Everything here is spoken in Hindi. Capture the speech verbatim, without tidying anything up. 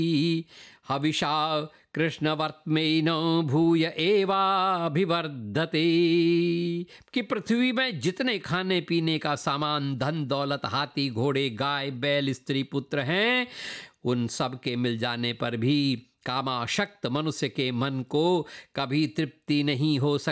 हविषा कृष्णवर्त्मेन भूय एवाभिवर्धते। कि पृथ्वी में जितने खाने पीने का सामान, धन दौलत, हाथी घोड़े गाय बैल स्त्री पुत्र हैं, उन सब के मिल जाने पर भी कामाशक्त मनुष्य के मन को कभी तृप्ति नहीं हो सकती।